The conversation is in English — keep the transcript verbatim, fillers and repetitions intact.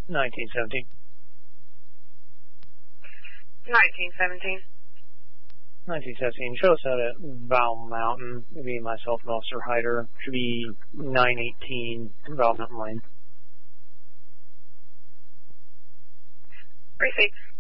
nineteen seventeen. nineteen seventeen. nineteen seventeen. Show us out at Val Mountain. Maybe myself and Officer Hyder. Should be nine eighteen Val Mountain Lane. Received.